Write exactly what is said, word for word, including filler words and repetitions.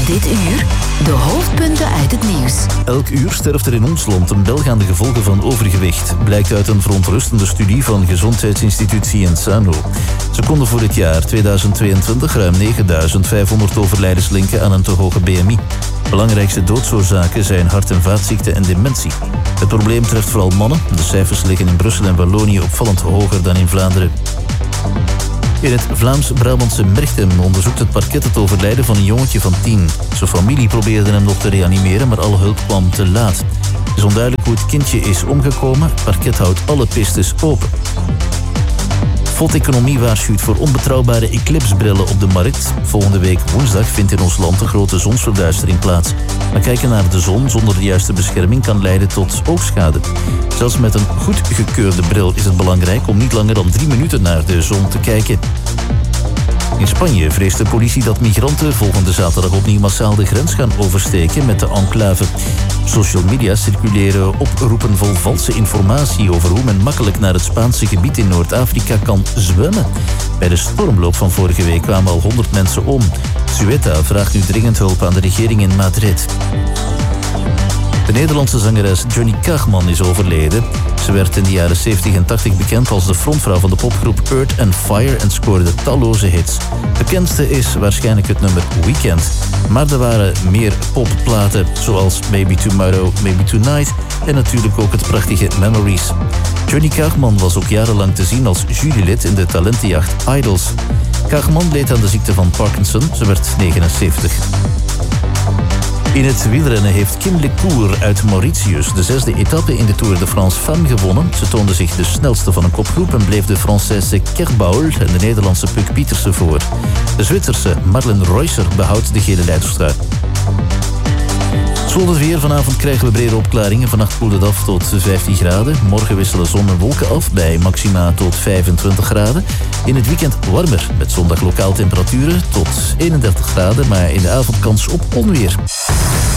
Dit uur de hoofdpunten uit het nieuws. Elk uur sterft er in ons land een Belg aan de gevolgen van overgewicht. Blijkt uit een verontrustende studie van Gezondheidsinstituut Insano. Ze konden voor het jaar tweeduizend tweeëntwintig ruim negenduizend vijfhonderd overlijdens linken aan een te hoge B M I. Belangrijkste doodsoorzaken zijn hart- en vaatziekten en dementie. Het probleem treft vooral mannen. De cijfers liggen in Brussel en Wallonië opvallend hoger dan in Vlaanderen. In het Vlaams-Brabantse Merchtem onderzoekt het parket het overlijden van een jongetje van tien. Zijn familie probeerde hem nog te reanimeren, maar alle hulp kwam te laat. Het is onduidelijk hoe het kindje is omgekomen. Het parket houdt alle pistes open. V O T Economie waarschuwt voor onbetrouwbare eclipsebrillen op de markt. Volgende week woensdag vindt in ons land een grote zonsverduistering plaats. Maar kijken naar de zon zonder de juiste bescherming kan leiden tot oogschade. Zelfs met een goedgekeurde bril is het belangrijk om niet langer dan drie minuten naar de zon te kijken. In Spanje vreest de politie dat migranten volgende zaterdag opnieuw massaal de grens gaan oversteken met de enclave. Op social media circuleren oproepen vol valse informatie over hoe men makkelijk naar het Spaanse gebied in Noord-Afrika kan zwemmen. Bij de stormloop van vorige week kwamen al honderd mensen om. Ceuta vraagt nu dringend hulp aan de regering in Madrid. De Nederlandse zangeres Johnny Kachman is overleden. Ze werd in de jaren zeventig en tachtig bekend als de frontvrouw van de popgroep Earth and Fire en scoorde talloze hits. Bekendste is waarschijnlijk het nummer Weekend. Maar er waren meer popplaten, zoals Maybe Tomorrow, Maybe Tonight en natuurlijk ook het prachtige Memories. Johnny Kachman was ook jarenlang te zien als jurylid in de talentenjacht Idols. Kachman leed aan de ziekte van Parkinson. Ze werd negenenzeventig. In het wielrennen heeft Kim Lecour uit Mauritius de zesde etappe in de Tour de France Femmes gewonnen. Ze toonde zich de snelste van een kopgroep en bleef de Française Kerbaul en de Nederlandse Puk Pietersen voor. De Zwitserse Marlen Reusser behoudt de gele leiderstrui. Zwolle het weer. Vanavond krijgen we brede opklaringen. Vannacht koelt het af tot vijftien graden. Morgen wisselen zon en wolken af bij maxima tot vijfentwintig graden. In het weekend warmer met zondag lokaal temperaturen tot eenendertig graden. Maar in de avond kans op onweer.